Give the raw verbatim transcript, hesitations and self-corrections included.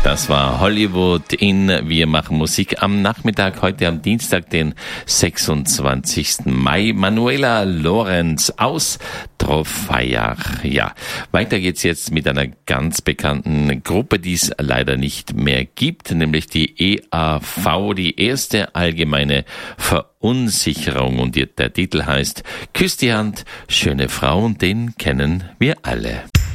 Das war Hollywood in Wir machen Musik am Nachmittag, heute am Dienstag, den sechsundzwanzigsten Mai. Manuela Lorenz aus Trofeiach. Ja, weiter geht's jetzt mit einer ganz bekannten Gruppe, die es leider nicht mehr gibt, nämlich die E A V, die erste allgemeine Verunsicherung. Und der Titel heißt Küss die Hand, schöne Frau, und den kennen wir alle.